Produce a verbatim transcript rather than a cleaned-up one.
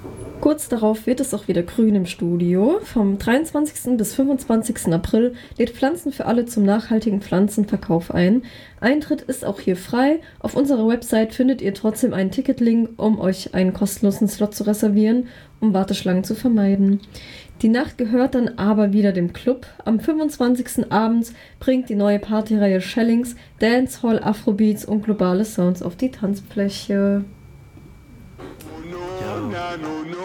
Kurz darauf wird es auch wieder grün im Studio. Vom dreiundzwanzigsten bis fünfundzwanzigsten April lädt Pflanzen für alle zum nachhaltigen Pflanzenverkauf ein. Eintritt ist auch hier frei. Auf unserer Website findet ihr trotzdem einen Ticketlink, um euch einen kostenlosen Slot zu reservieren, um Warteschlangen zu vermeiden. Die Nacht gehört dann aber wieder dem Club. Am fünfundzwanzigsten abends bringt die neue Partyreihe Schellings Dancehall, Afrobeats und globale Sounds auf die Tanzfläche. Ja.